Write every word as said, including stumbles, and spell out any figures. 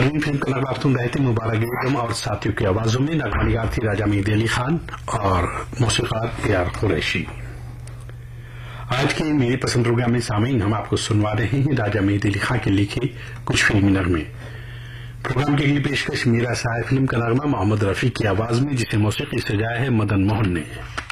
बेहतरीन फिल्म का नगमा सुन रहे थे मुबारक बेगम और साथियों की आवाजों में। नगमानिगार थी राजा मेहदी अली खान और मौसीकार ए आर कुरैशी। आज के मेरे पसंद प्रोग्राम में सामीन हम आपको सुनवा रहे हैं राजा मेहदी अली खान के लिखे कुछ फिल्मी नगमे। प्रोग्राम के लिए पेशकश मीरा साहब फिल्म का नगमा मोहम्मद रफी की आवाज में, जिसे मौसीकी सजाया है मदन मोहन ने।